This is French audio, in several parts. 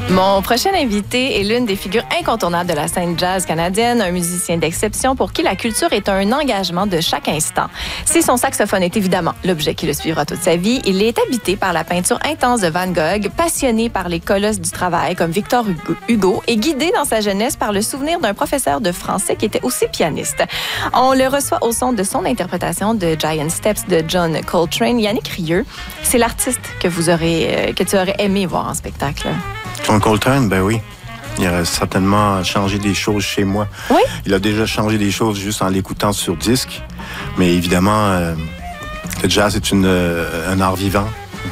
Mon prochain invité est l'une des figures incontournables de la scène jazz canadienne, un musicien d'exception pour qui la culture est un engagement de chaque instant. Si son saxophone est évidemment l'objet qui le suivra toute sa vie, il est habité par la peinture intense de Van Gogh, passionné par les colosses du travail comme Victor Hugo et guidé dans sa jeunesse par le souvenir d'un professeur de français qui était aussi pianiste. On le reçoit au son de son interprétation de Giant Steps de John Coltrane. Yannick Rieu, c'est l'artiste que tu aurais aimé voir en spectacle. John Coltrane, ben oui. Il a certainement changé des choses chez moi. Oui? Il a déjà changé des choses juste en l'écoutant sur disque. Mais évidemment, le jazz est un art vivant.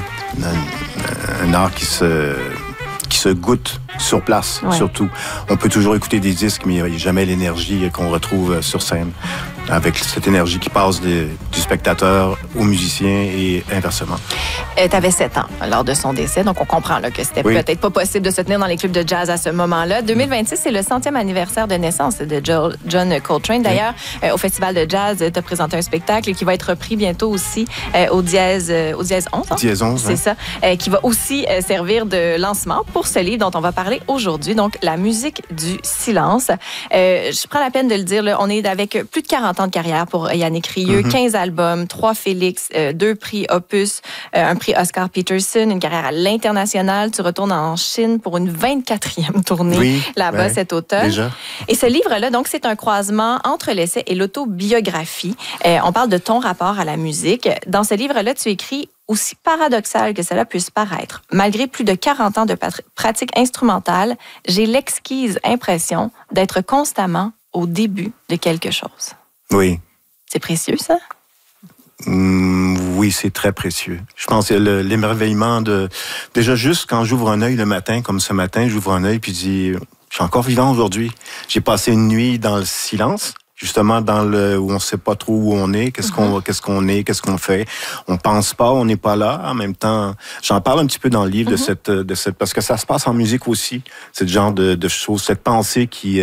Un art qui se goûte sur place, surtout. On peut toujours écouter des disques, mais il n'y a jamais l'énergie qu'on retrouve sur scène. Avec cette énergie qui passe du spectateur au musicien et inversement. Tu avais 7 ans lors de son décès, donc on comprend là, que c'était peut-être pas possible de se tenir dans les clubs de jazz à ce moment-là. 2026, c'est le 100e anniversaire de naissance de John Coltrane. D'ailleurs, au Festival de jazz, tu as présenté un spectacle qui va être repris bientôt aussi au Dièse 11. Hein? Dièse 11, c'est ça. Qui va aussi servir de lancement pour ce livre dont on va parler aujourd'hui, donc La musique du silence. Je prends la peine de le dire, là, on est avec plus de 40 ans de carrière pour Yannick Rieu, 15 albums, 3 Félix, 2 prix Opus, un prix Oscar Peterson, une carrière à l'international. Tu retournes en Chine pour une 24e tournée là-bas cet automne. Déjà. Et ce livre-là, donc, c'est un croisement entre l'essai et l'autobiographie. On parle de ton rapport à la musique. Dans ce livre-là, tu écris aussi paradoxal que cela puisse paraître. Malgré plus de 40 ans de pratique instrumentale, j'ai l'exquise impression d'être constamment au début de quelque chose. Oui. C'est précieux, ça? Oui, c'est très précieux. Je pense que l'émerveillement de... Déjà, juste quand j'ouvre un œil le matin, comme ce matin, j'ouvre un œil puis je dis, je suis encore vivant aujourd'hui. J'ai passé une nuit dans le silence, justement où on sait pas trop où on est, qu'est-ce qu'on fait. On pense pas, on n'est pas là. En même temps, j'en parle un petit peu dans le livre de cette parce que ça se passe en musique aussi. C'est le genre de choses, cette pensée qui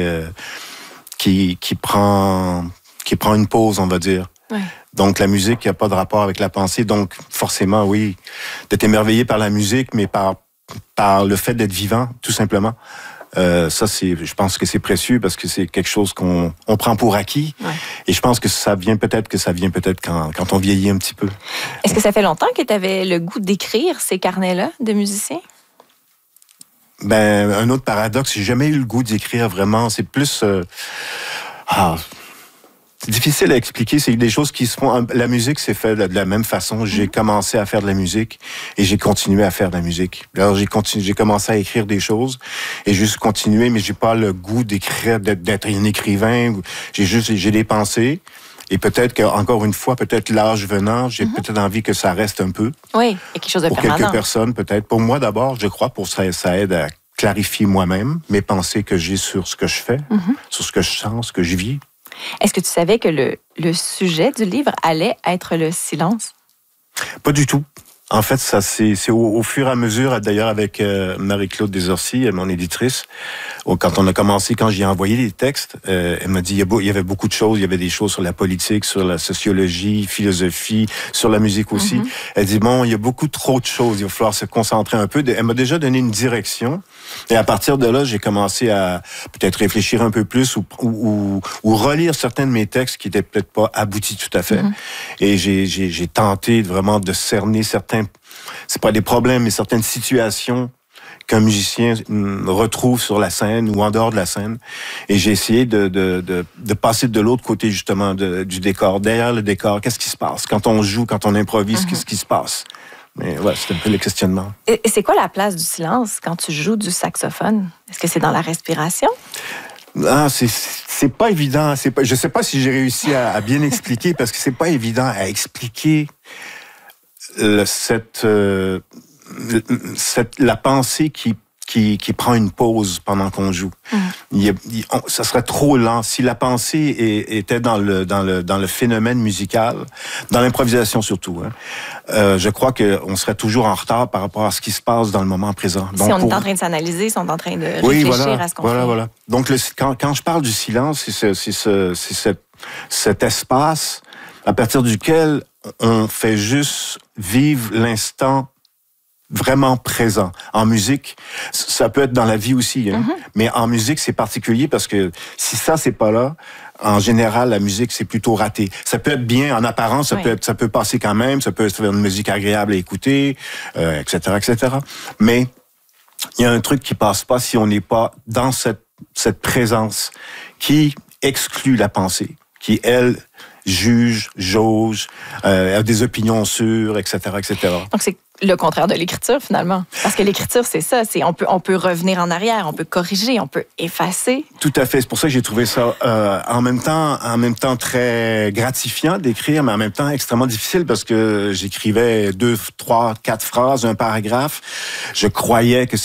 prend une pause, on va dire. Oui. Donc, la musique n'a pas de rapport avec la pensée. Donc, forcément, oui, d'être émerveillé par la musique, mais par le fait d'être vivant, tout simplement. Je pense que c'est précieux parce que c'est quelque chose qu'on prend pour acquis. Ouais. Et je pense que ça vient peut-être quand on vieillit un petit peu. Est-ce que ça fait longtemps que tu avais le goût d'écrire ces carnets-là de musicien? Ben, un autre paradoxe, j'ai jamais eu le goût d'écrire vraiment. C'est plus... C'est difficile à expliquer. C'est des choses qui se font. La musique s'est faite de la même façon. J'ai commencé à faire de la musique et j'ai continué à faire de la musique. Alors j'ai commencé à écrire des choses et juste continué, mais j'ai pas le goût d'écrire, d'être un écrivain. J'ai des pensées. Et peut-être qu'encore une fois, peut-être l'âge venant, j'ai peut-être envie que ça reste un peu. Oui, il y a quelque chose de pour permanent. Quelques personnes, peut-être. Pour moi, d'abord, je crois, ça aide à clarifier moi-même mes pensées que j'ai sur ce que je fais, sur ce que je sens, ce que je vis. Est-ce que tu savais que le sujet du livre allait être le silence? Pas du tout. En fait, ça c'est au fur et à mesure, d'ailleurs avec Marie-Claude Desorcy, mon éditrice, quand j'y ai envoyé les textes, elle m'a dit il y avait beaucoup de choses, il y avait des choses sur la politique, sur la sociologie, philosophie, sur la musique aussi. Elle dit il y a beaucoup trop de choses, il va falloir se concentrer un peu. Elle m'a déjà donné une direction et à partir de là, j'ai commencé à peut-être réfléchir un peu plus ou relire certains de mes textes qui étaient peut-être pas aboutis tout à fait. Et j'ai tenté vraiment de cerner c'est pas des problèmes, mais certaines situations qu'un musicien retrouve sur la scène ou en dehors de la scène. Et j'ai essayé de passer de l'autre côté, justement, du décor. Derrière le décor, qu'est-ce qui se passe? Quand on joue, quand on improvise, qu'est-ce qui se passe? Mais ouais, c'est un peu le questionnement. Et c'est quoi la place du silence quand tu joues du saxophone? Est-ce que c'est dans la respiration? Ah, c'est pas évident. Je sais pas si j'ai réussi à bien expliquer parce que c'est pas évident à expliquer la pensée qui prend une pause pendant qu'on joue. Ça serait trop lent. Si la pensée était dans le phénomène musical, dans l'improvisation surtout, je crois qu'on serait toujours en retard par rapport à ce qui se passe dans le moment présent. Donc, si on est en train de s'analyser, si on est en train de réfléchir à ce qu'on fait. Voilà. Donc, quand je parle du silence, c'est cet espace à partir duquel on fait juste vivre l'instant vraiment présent. En musique, ça peut être dans la vie aussi, hein. Mais en musique, c'est particulier parce que si ça, c'est pas là, en général, la musique, c'est plutôt raté. Ça peut être bien en apparence, ça peut passer quand même, ça peut être une musique agréable à écouter, etc., etc. Mais il y a un truc qui passe pas si on n'est pas dans cette présence qui exclut la pensée, qui, elle, juge, jauge, a des opinions sûres, etc., etc. Donc, c'est le contraire de l'écriture, finalement. Parce que l'écriture, c'est ça. On peut revenir en arrière, on peut corriger, on peut effacer. Tout à fait. C'est pour ça que j'ai trouvé ça en même temps très gratifiant d'écrire, mais en même temps extrêmement difficile parce que j'écrivais 2, 3, 4 phrases, un paragraphe. Je croyais que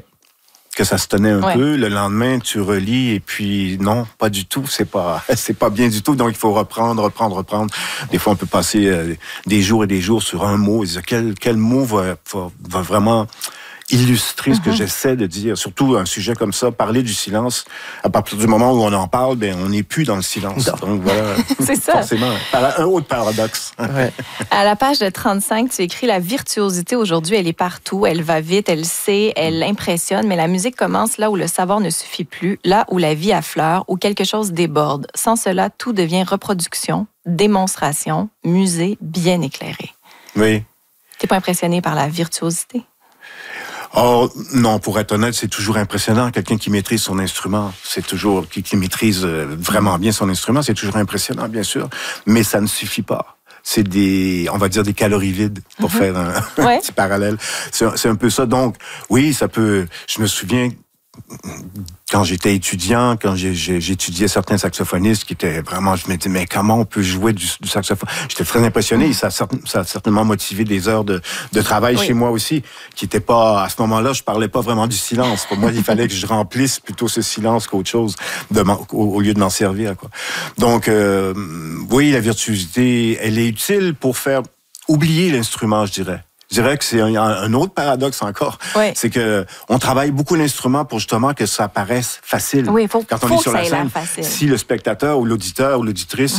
ça se tenait un peu. Le lendemain, tu relis et puis non, pas du tout. C'est pas bien du tout. Donc, il faut reprendre. Des fois, on peut passer des jours et des jours sur un mot et dire quel mot va vraiment illustrer ce que j'essaie de dire. Surtout un sujet comme ça, parler du silence. À partir du moment où on en parle, on n'est plus dans le silence. Donc voilà. C'est ça. Forcément. Un autre paradoxe. Ouais. À la page de 35, tu écris « La virtuosité aujourd'hui, elle est partout. Elle va vite, elle sait, elle impressionne. Mais la musique commence là où le savoir ne suffit plus, là où la vie affleure, où quelque chose déborde. Sans cela, tout devient reproduction, démonstration, musée bien éclairé. » Oui. T'es pas impressionné par la virtuosité? Oh, non, pour être honnête, c'est toujours impressionnant. Quelqu'un qui maîtrise son instrument, c'est toujours, qui maîtrise vraiment bien son instrument, c'est toujours impressionnant, bien sûr. Mais ça ne suffit pas. C'est on va dire des calories vides, pour faire un petit parallèle. C'est un peu ça. Donc, oui, ça peut, je me souviens, quand j'étais étudiant, quand j'étudiais certains saxophonistes qui étaient vraiment, je me disais, mais comment on peut jouer du saxophone? J'étais très impressionné et ça a certainement motivé des heures de travail chez moi aussi, qui étaient pas, à ce moment-là, je parlais pas vraiment du silence. Pour moi, il fallait que je remplisse plutôt ce silence qu'autre chose, au lieu de m'en servir, quoi. Donc, oui, la virtuosité, elle est utile pour faire oublier l'instrument, je dirais. Je dirais que c'est un autre paradoxe encore. Oui. C'est que on travaille beaucoup l'instrument pour justement que ça paraisse facile. Oui, quand on est sur la scène. Si le spectateur ou l'auditeur ou l'auditrice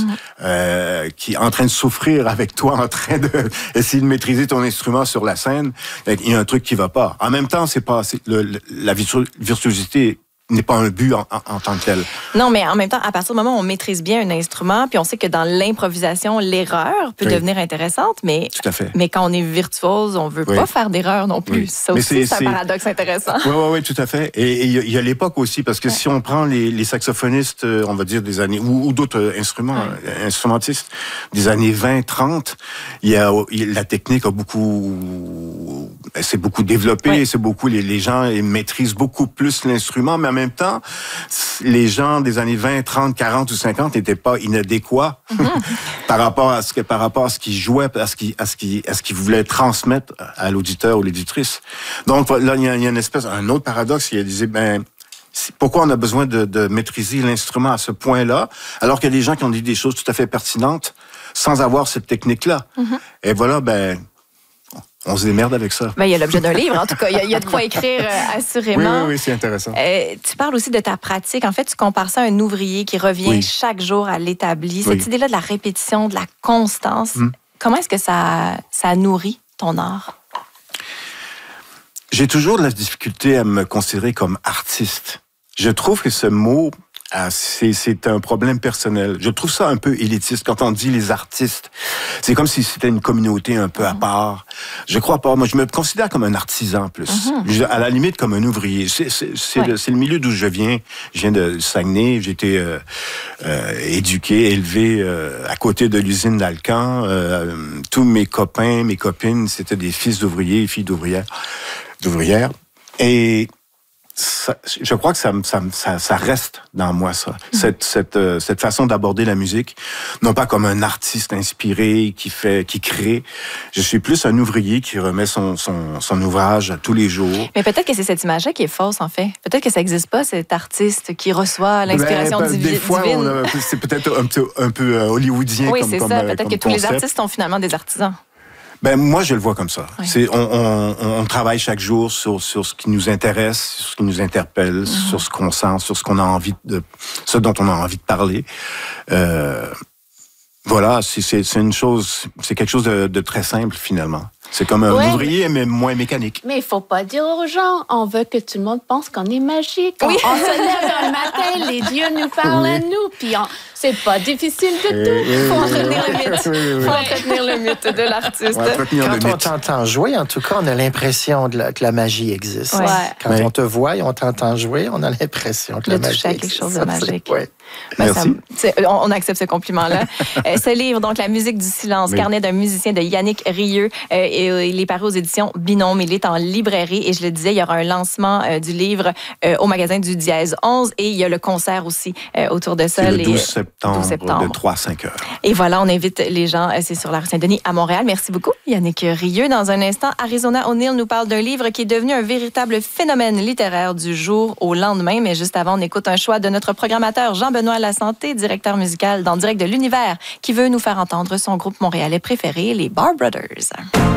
qui est en train de souffrir avec toi, en train de essayer de maîtriser ton instrument sur la scène, il y a un truc qui va pas. En même temps, la virtuosité n'est pas un but en tant que tel. Non, mais en même temps, à partir du moment où on maîtrise bien un instrument, puis on sait que dans l'improvisation, l'erreur peut devenir intéressante, mais, tout à fait. Mais quand on est virtuose, on veut pas faire d'erreur non plus. Ça aussi, c'est un paradoxe intéressant. Oui, tout à fait. Et il y a l'époque aussi, parce que si on prend les saxophonistes, on va dire des années, ou d'autres instrumentistes, des années 20, 30, la technique s'est beaucoup développée, les gens maîtrisent beaucoup plus l'instrument, mais en même temps, les gens des années 20, 30, 40 ou 50 n'étaient pas inadéquats par rapport à ce qu'ils jouaient, à ce qu'ils voulaient transmettre à l'auditeur ou l'éditrice. Donc là, il y a un autre paradoxe. Il disait, pourquoi on a besoin de maîtriser l'instrument à ce point-là, alors qu'il y a des gens qui ont dit des choses tout à fait pertinentes sans avoir cette technique-là. Et voilà, on se démerde avec ça. Il y a l'objet d'un livre, en tout cas. Il y a de quoi écrire, assurément. Oui, c'est intéressant. Tu parles aussi de ta pratique. En fait, tu compares ça à un ouvrier qui revient chaque jour à l'établi. Cette idée-là de la répétition, de la constance, comment est-ce que ça nourrit ton art? J'ai toujours de la difficulté à me considérer comme artiste. Je trouve que ce mot... c'est un problème personnel. Je trouve ça un peu élitiste quand on dit les artistes. C'est comme si c'était une communauté un peu à part. Je crois pas. Moi, je me considère comme un artisan plus. À la limite, comme un ouvrier. C'est le milieu d'où je viens. Je viens de Saguenay. J'ai été éduqué, élevé à côté de l'usine d'Alcan. Tous mes copains, mes copines, c'était des fils d'ouvriers et filles d'ouvrières. Et je crois que ça reste dans moi, ça. Cette façon d'aborder la musique, non pas comme un artiste inspiré qui crée. Je suis plus un ouvrier qui remet son ouvrage tous les jours. Mais peut-être que c'est cette image-là qui est fausse, en fait. Peut-être que ça n'existe pas, cet artiste qui reçoit l'inspiration divine. Des fois, c'est peut-être un peu hollywoodien. Oui, c'est ça. Peut-être que tous les artistes sont finalement des artisans. Moi, je le vois comme ça. Oui. On travaille chaque jour sur ce qui nous intéresse, sur ce qui nous interpelle, sur ce qu'on sent, sur ce dont on a envie de parler. Voilà, c'est quelque chose de très simple finalement. C'est comme un ouvrier, mais moins mécanique. Mais il faut pas dire aux gens, on veut que tout le monde pense qu'on est magique. On se lève un matin, les dieux nous parlent à nous, puis c'est pas difficile de tout. Il faut entretenir le mythe. Faut entretenir le mythe de l'artiste. Quand on t'entend jouer, en tout cas, on a l'impression que la magie existe. Ouais. Quand on te voit et on t'entend jouer, on a l'impression que la magie existe. Quelque chose de magique. Ouais. Merci. On accepte ce compliment-là. Ce livre, donc La musique du silence, carnet d'un musicien de Yannick Rieu, il est paru aux éditions Binôme. Il est en librairie et je le disais, il y aura un lancement du livre au magasin du Dièse 11 et il y a le concert aussi autour de ça. C'est le 12 septembre de 3 à 5 heures. Et voilà, on invite les gens, c'est sur la rue Saint-Denis à Montréal. Merci beaucoup, Yannick Rieu. Dans un instant, Arizona O'Neill nous parle d'un livre qui est devenu un véritable phénomène littéraire du jour au lendemain. Mais juste avant, on écoute un choix de notre programmateur Jean-Benoît Lasanté, directeur musical dans Direct de l'Univers, qui veut nous faire entendre son groupe montréalais préféré, les Bar Brothers.